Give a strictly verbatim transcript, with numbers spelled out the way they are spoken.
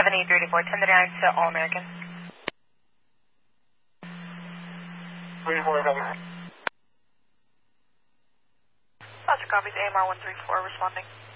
seven eight three four, ten thirty-nine to All American. three four, copy. Roger, copies, A M R one three four responding.